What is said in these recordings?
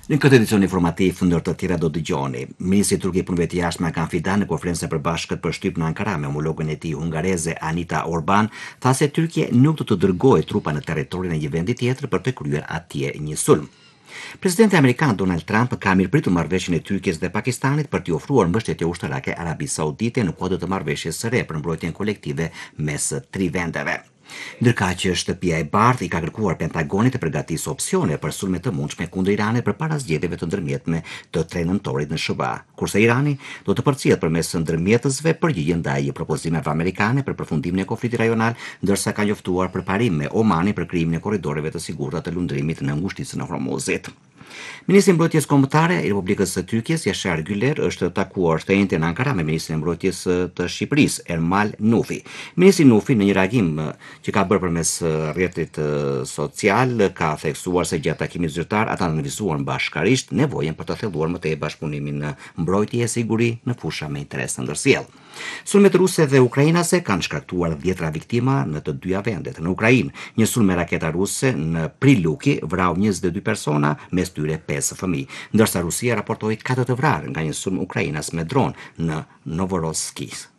Në këtë edicion informativ ndër të tjera do dëgjoni. Ministri i Turqisë punëve të jashtme Hakan Fidan në konferencën e përbashkët për shtyp në Ankara me homologën e tij hungareze Anita Orban tha se Turqia nuk do të dërgojë trupa në territorin e një vendi tjetër për të kryer atje një sulm. Presidenti amerikan Donald Trump ka mirëpritur marrëveshjen e Turqisë dhe Pakistanit për t'i ofruar mbështetje ushtarake Arabisë Saudite në kuadër të marrëveshjes së re për mbrojtjen kolektive mes tri vendeve. Ndërkaq që shtëpia e bardhë i ka kërkuar Pentagonit të përgatisë opsione për sulme të mundshme kundër Iranit përpara zgjedhjeve të ndërmjetme të 3 nëntorit në SBA, kurse Irani do të përcjellet përmes ndërmjetësve përgjigje ndaj propozimeve amerikane për përfundimin e konfliktit rajonal, ndërsa ka njoftuar përparim me Omanin për krijimin e korridoreve të sigurta të lundrimit në ngushticën e Hormuzit. Ministri i Mbrojtjes Kombëtare i Republikës së Turqisë, Yaşar Güler, është takuar shtrenjtë në Ankara me ministrin e Mbrojtjes të Shqipërisë, Ermal Nufi. Ministri Nufi në një reagim që ka bërë përmes rrjetit social ka theksuar se gjatë takimit zyrtar ata kanë analizuar bashkërisht nevojën për të thelluar më tej bashkëpunimin në mbrojtje e siguri në fusha me interes të ndërsjellë. Sulmet ruse dhe ukrainase kanë shkaktuar 10 viktima në të dyja vendet. Në Ukrainë, një sulm me raketa ruse në Priluki vrau 22 persona, mes tyre 5 fëmijë, ndërsa Rusia raportoi 4 të vrarë nga një sulm ukrainas me dron në Novorossiysk.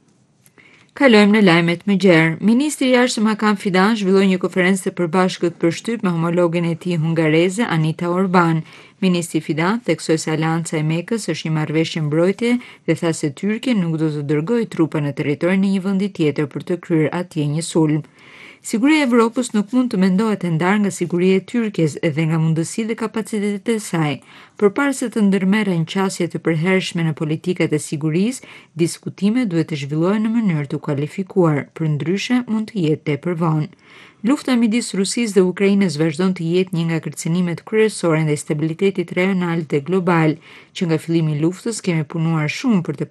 Kalojmë në lajmet më gjerë. Ministri i Jashtëm Hakan Fidan zhvilloi një konferencë të përbashkët për shtyp me homologën e tij hungareze Anita Orban. Ministri Fidan theksoi se Aleanca e Mekës është një marrëveshje mbrojtje dhe tha se Tyrkia nuk do të dërgojë trupa në territorin e një vendi tjetër për të kryer atje një sulm. Siguria e Evropës nuk mund të mendohet e ndarë nga siguria e Tyrkisë dhe nga mundësitë dhe kapacitetet e saj. Përpara se të ndërmerren qasje të përhershme në politikat e sigurisë, diskutimet duhet të zhvillohen në mënyrë të kualifikuar, përndryshe mund të jetë tepër vonë. Lufta midis Rusisë dhe Ukrainës vazhdon të jetë një nga kërcënimet kryesore ndaj stabilitetit rajonal dhe global, që nga fillimi i luftës kemi punuar shumë për të